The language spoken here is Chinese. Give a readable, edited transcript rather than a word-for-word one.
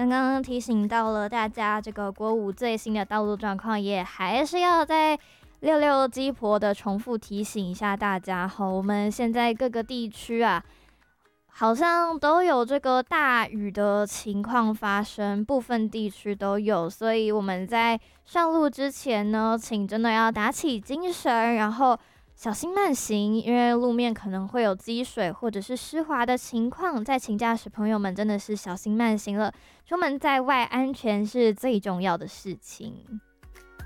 刚刚提醒到了大家，这个国五最新的道路状况，也还是要再六六鸡婆的重复提醒一下大家哈。我们现在各个地区啊，好像都有这个大雨的情况发生，部分地区都有，所以我们在上路之前呢，请真的要打起精神，然后小心慢行，因为路面可能会有积水或者是湿滑的情况，在请驾驶朋友们真的是小心慢行了，出门在外安全是最重要的事情。